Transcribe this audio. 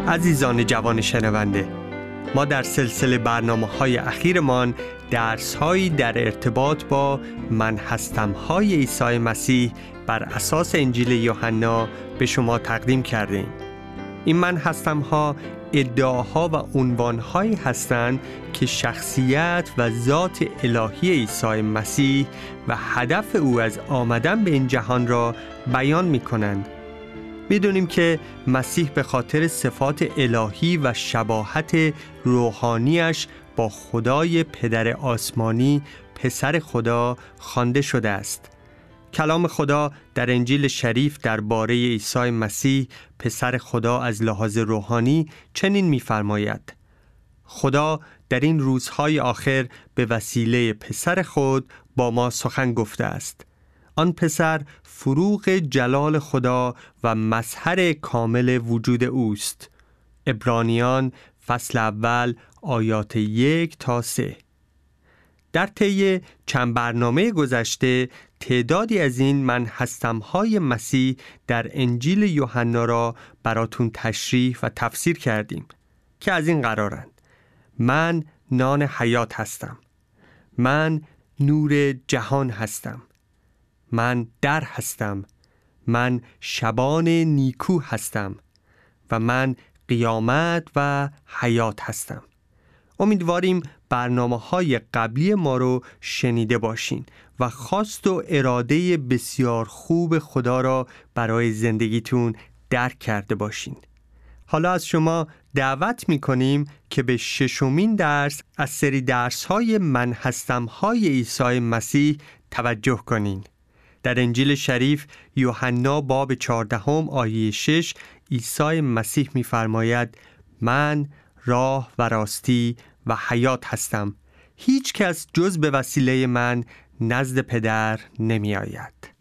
عزیزان جوان شنونده، ما در سلسله برنامه‌های اخیرمان درس‌هایی در ارتباط با من هستم‌های عیسی مسیح بر اساس انجیل یوحنا به شما تقدیم کردیم. این من هستم‌ها ادعاها و عنوان‌هایی هستند که شخصیت و ذات الهی عیسی مسیح و هدف او از آمدن به این جهان را بیان می‌کنند. می‌دونیم که مسیح به خاطر صفات الهی و شباهت روحانیش با خدای پدر آسمانی پسر خدا خوانده شده است. کلام خدا در انجیل شریف درباره عیسی مسیح پسر خدا از لحاظ روحانی چنین می‌فرماید: خدا در این روزهای آخر به وسیله پسر خود با ما سخن گفته است. آن پسر فروغ جلال خدا و مظهر کامل وجود اوست. عبرانیان فصل اول آیات 1 تا 3. در طی چند برنامه گذشته تعدادی از این من هستم‌های مسیح در انجیل یوحنا را براتون تشریح و تفسیر کردیم که از این قرارند: من نان حیات هستم، من نور جهان هستم، من در هستم، من شبان نیکو هستم و من قیامت و حیات هستم. امیدواریم برنامه‌های قبلی ما رو شنیده باشین و خواست و اراده بسیار خوب خدا را برای زندگیتون درک کرده باشین. حالا از شما دعوت می‌کنیم که به 6مین درس از سری درس‌های من هستم‌های عیسی مسیح توجه کنین. در انجیل شریف یوحنا باب 14 آیه 6 عیسی مسیح می‌فرماید: من راه و راستی و حیات هستم. هیچ کس جز به وسیله من نزد پدر نمی آید.